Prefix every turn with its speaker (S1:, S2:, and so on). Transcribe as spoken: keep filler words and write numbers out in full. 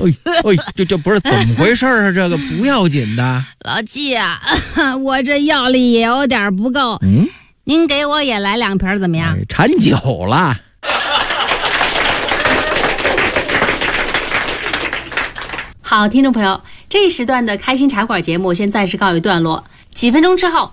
S1: 哎，这这不是怎么回事啊？这个不要紧的。
S2: 老季啊，我这药力也有点不够，
S1: 嗯，
S2: 您给我也来两瓶怎么样？
S1: 哎、馋酒了。
S3: 好，听众朋友，这一时段的开心茶馆节目先暂时告一段落，几分钟之后